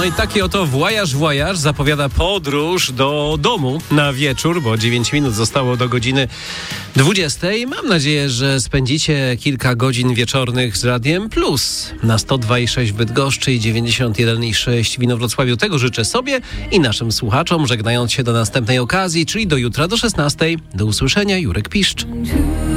No i taki oto Voyage zapowiada podróż do domu na wieczór, bo 9 minut zostało do godziny 20. Mam nadzieję, że spędzicie kilka godzin wieczornych z Radiem Plus na 102,6 w Bydgoszczy i 91,6 w Inowrocławiu. Tego życzę sobie i naszym słuchaczom, żegnając się do następnej okazji, czyli do jutra do 16. Do usłyszenia, Jurek Piszcz.